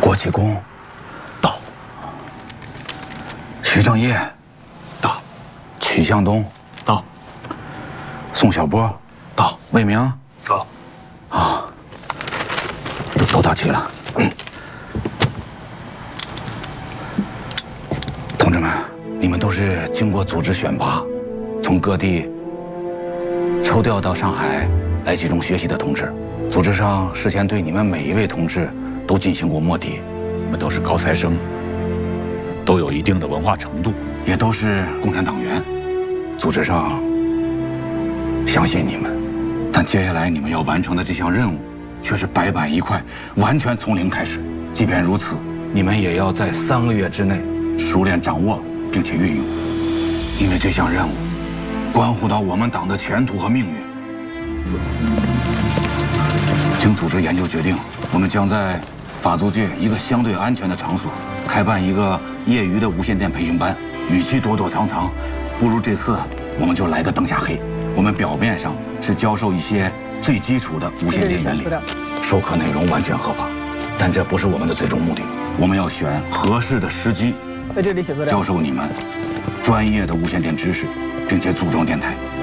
郭启功， 到； 徐正业， 到； 曲向东， 到； 宋小波， 到； 魏明， 到。 啊，都到齐了。同志们，你们都是经过组织选拔，从各地抽调到上海来集中学习的同志。组织上事先对你们每一位同志都进行过摸底， 你们都是高材生，都有一定的文化程度， 也都是共产党员。组织上相信你们，但接下来你们要完成的这项任务却是白板一块，完全从零开始。即便如此，你们也要在3个月之内熟练掌握并且运用，因为这项任务关乎到我们党的前途和命运。经组织研究决定，我们将在法租界一个相对安全的场所开办一个业余的无线电培训班。与其躲躲藏藏，不如这次我们就来个灯下黑。我们表面上是教授一些最基础的无线电原理，授课内容完全合法，但这不是我们的最终目的。我们要选合适的时机， 在这里写资料， 教授你们专业的无线电知识，并且组装电台。